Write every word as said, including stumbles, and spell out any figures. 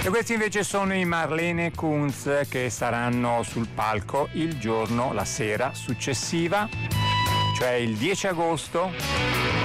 E questi invece sono i Marlene Kunz, che saranno sul palco il giorno, la sera successiva, cioè il dieci agosto.